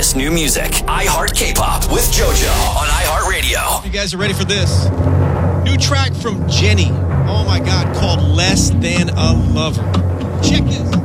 best new music. iHeart K-Pop with JoJo on iHeartRadio. You guys are ready for this? New track from Jenny. Oh my God, called Less Than a Lover. Check this.